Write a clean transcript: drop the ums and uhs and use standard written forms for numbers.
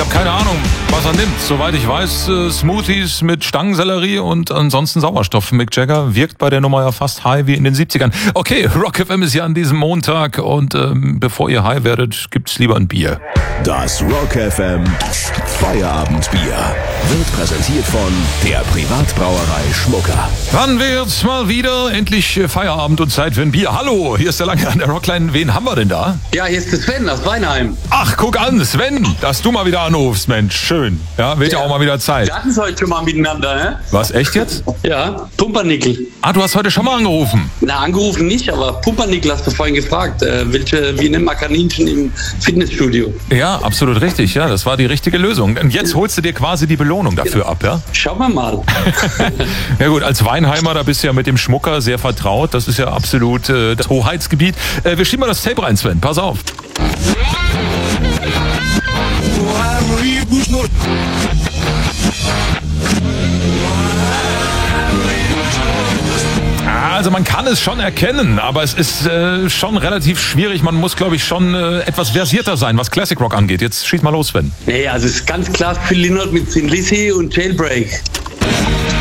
habe keine Ahnung, was er nimmt. Soweit ich weiß, Smoothies mit Stangensellerie und ansonsten Sauerstoff. Mick Jagger wirkt bei der Nummer ja fast high wie in den 70ern. Okay, Rock FM ist ja an diesem Montag und bevor ihr high werdet, gibt's lieber ein Bier. Das Rock FM Feierabendbier wird präsentiert von der Privatbrauerei Schmucker. Wann wird's mal wieder endlich Feierabend und Zeit für ein Bier? Hallo, hier ist der Lange an der Rockline. Wen haben wir denn da? Ja, hier ist der Sven aus Weinheim. Ach, guck an, Sven, dass du mal wieder anrufst, Mensch, schön. Ja, wird ja auch mal wieder Zeit. Wir hatten es heute schon mal miteinander, ne? Was, echt jetzt? Ja, Pumpernickel. Ah, du hast heute schon mal angerufen. Na, angerufen nicht, aber Pumpernickel hast du vorhin gefragt. Wie nennt man Kaninchen im Fitnessstudio? Ja, absolut richtig, ja, das war die richtige Lösung. Und jetzt holst du dir quasi die Belohnung dafür ab, ja? Schauen wir mal. Ja gut, als Weinheimer, da bist du ja mit dem Schmucker sehr vertraut. Das ist ja absolut das Hoheitsgebiet. Wir schieben mal das Tape rein, Sven, pass auf. Also man kann es schon erkennen, aber es ist schon relativ schwierig. Man muss, glaube ich, schon etwas versierter sein, was Classic Rock angeht. Jetzt schieß mal los, Sven. Nee, also es ist ganz klar Phil Lynott mit Sin Lizzy und Jailbreak.